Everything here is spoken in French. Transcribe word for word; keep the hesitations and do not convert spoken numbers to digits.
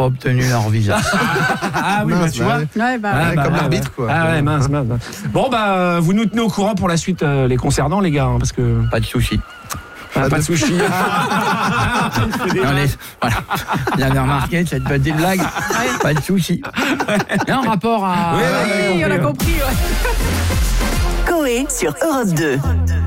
pas obtenu leur visa. Ah oui, Mince, bah, tu bah, vois. ouais. Ouais, bah, Ah, Ouais, bah, comme ouais, l'arbitre, ouais. quoi. Ah ouais, mince, mince. mince. Bon, bah, euh, vous nous tenez au courant pour la suite, euh, les concernant, les gars, hein, parce que. Pas de souci. Ah, pas de sushi. Non, les- voilà. Vous avez remarqué cette petite blague? Pas de souci. Il y a un rapport à. Oui, oui, on a compris. Ouais. Coé sur Europe deux.